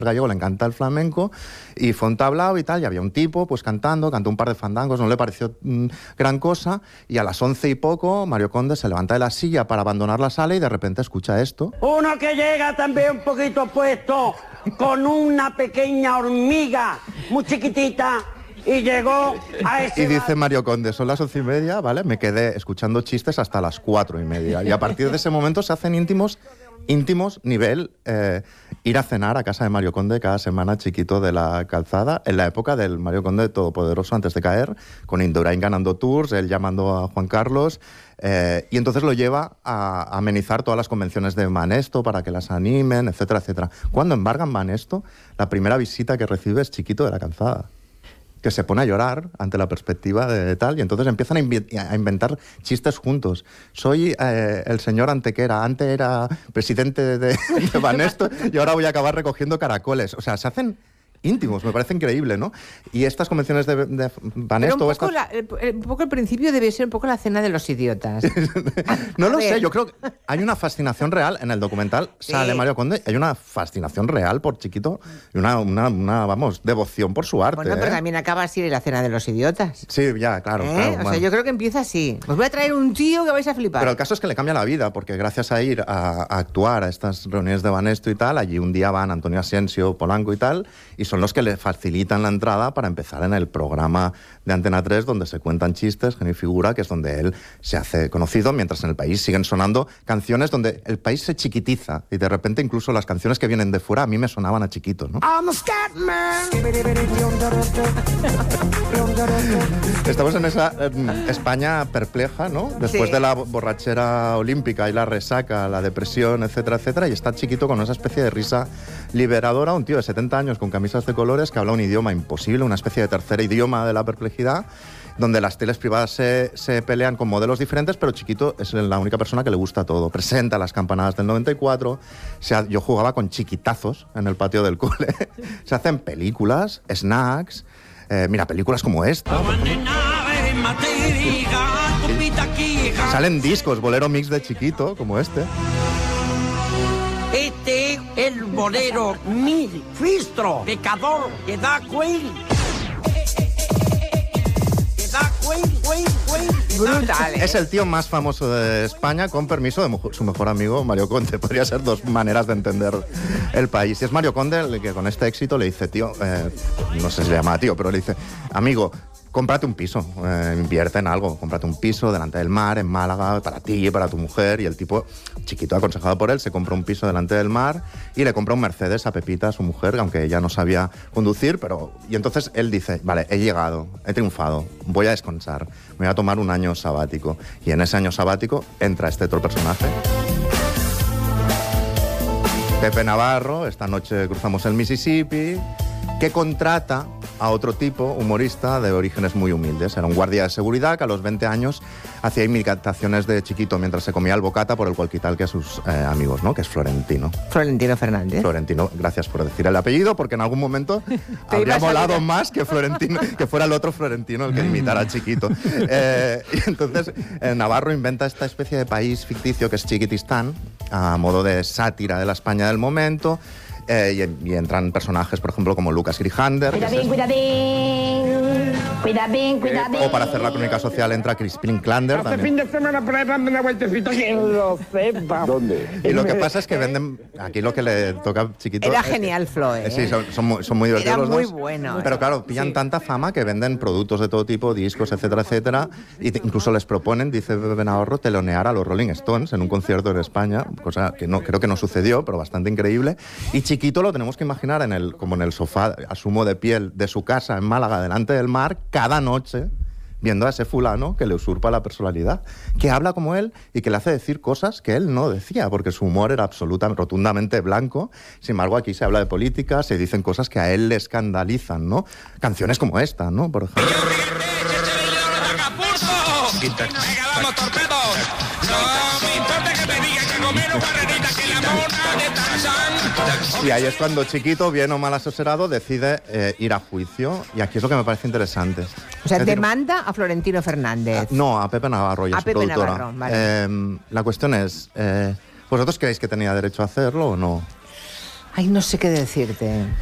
gallego le encanta el flamenco y fue un tablao y tal, y había un tipo pues cantó un par de fandangos, no le pareció gran cosa, y a las 11 y poco Mario Conde se levanta de la silla para abandonar la sala y de repente escucha esto. Uno que llega también un poquito puesto, con una pequeña hormiga muy chiquitita, y llegó a ese... Y dice Mario Conde, son las 11:30, ¿vale? Me quedé escuchando chistes hasta las 4:30. Y a partir de ese momento se hacen íntimos nivel ir a cenar a casa de Mario Conde cada semana, Chiquito de la Calzada, en la época del Mario Conde todopoderoso antes de caer, con Indurain ganando tours, él llamando a Juan Carlos, y entonces lo lleva a amenizar todas las convenciones de Banesto para que las animen, etcétera, etcétera. Cuando embargan Banesto, la primera visita que recibe es Chiquito de la Calzada, que se pone a llorar ante la perspectiva de tal, y entonces empiezan a inventar chistes juntos. Soy el señor Antequera, antes era presidente de Banesto y ahora voy a acabar recogiendo caracoles. O sea, se hacen íntimos, me parece increíble, ¿no? Y estas convenciones de Banesto... Un poco el principio debe ser un poco la cena de los idiotas. No lo sé, yo creo que hay una fascinación real, en el documental sale Mario Conde, hay una fascinación real por Chiquito y una vamos, devoción por su arte. Bueno, pero también acaba así la cena de los idiotas. Sí, ya, claro. O sea, yo creo que empieza así. Os voy a traer un tío que vais a flipar. Pero el caso es que le cambia la vida, porque gracias a ir a actuar a estas reuniones de Banesto y tal, allí un día van Antonio Asensio, Polanco y tal, y son los que le facilitan la entrada para empezar en el programa de Antena 3 donde se cuentan chistes, Genio y Figura, que es donde él se hace conocido, mientras en el país siguen sonando canciones donde el país se chiquitiza y de repente incluso las canciones que vienen de fuera a mí me sonaban a Chiquito, ¿no? Estamos en esa España perpleja, ¿no? Después de la borrachera olímpica y la resaca, la depresión, etcétera, etcétera, y está Chiquito con esa especie de risa liberadora, un tío de 70 años con camisas de colores que habla un idioma imposible, una especie de tercer idioma de la perplejidad, donde las teles privadas se pelean con modelos diferentes, pero Chiquito es la única persona que le gusta todo. Presenta las campanadas del 94, yo jugaba con chiquitazos en el patio del cole, se hacen películas, snacks, mira, películas como esta. Salen discos, bolero mix de Chiquito, como este. Este es el bolero mi fistro, pecador, que da Queen. Que da Queen. Brutal, ¿eh? Es el tío más famoso de España, con permiso de su mejor amigo, Mario Conde. Podría ser dos maneras de entender el país. Y es Mario Conde el que con este éxito le dice, tío, no sé si se llama tío, pero le dice, amigo, cómprate un piso, invierte en algo, cómprate un piso delante del mar, en Málaga, para ti y para tu mujer. Y el tipo, Chiquito, aconsejado por él, se compra un piso delante del mar y le compra un Mercedes a Pepita, a su mujer, aunque ella no sabía conducir, y entonces él dice, vale, he llegado, he triunfado, voy a descansar, me voy a tomar un año sabático. Y en ese año sabático entra este otro personaje, Pepe Navarro, esta noche cruzamos el Mississippi, que contrata a otro tipo, humorista de orígenes muy humildes. Era un guardia de seguridad que a los 20 años hacía imitaciones de Chiquito mientras se comía el bocata por el walkie-talkie a sus amigos, ¿no? Que es Florentino. Florentino Fernández. Florentino, gracias por decir el apellido, porque en algún momento habría molado más que Florentino, que fuera el otro Florentino el que imitara a Chiquito. Y entonces Navarro inventa esta especie de país ficticio que es Chiquitistán, a modo de sátira de la España del momento. Y entran personajes, por ejemplo, como Lucas Grijander. Cuidadín. O para hacer la crónica social entra Crispin Klander. Este fin de semana por ahí dame una vueltecita que lo sepa. ¿Dónde? Y lo que pasa es que venden... Aquí lo que le toca a Chiquito... Era genial, Flo, ¿eh? Sí, son muy divertidos Era los muy dos. bueno. Pero claro, pillan tanta fama que venden productos de todo tipo, discos, etcétera, etcétera. Y incluso les proponen, dice Pepe Navarro, telonear a los Rolling Stones en un concierto en España, cosa que creo que no sucedió, pero bastante increíble. Y Chiquito lo tenemos que imaginar como en el sofá, asumo de piel, de su casa en Málaga, delante del mar, cada noche, viendo a ese fulano que le usurpa la personalidad, que habla como él y que le hace decir cosas que él no decía, porque su humor era rotundamente blanco. Sin embargo, aquí se habla de política, se dicen cosas que a él le escandalizan, ¿no? Canciones como esta, ¿no? Por ejemplo. Y ahí es cuando Chiquito, bien o mal asesorado, decide ir a juicio. Y aquí es lo que me parece interesante. O sea, es decir, demanda a Florentino Fernández. No, a Pepe Navarro y a su Pepe productora. Navarro, vale. La cuestión es, ¿vosotros creéis que tenía derecho a hacerlo o no? Ay, no sé qué decirte.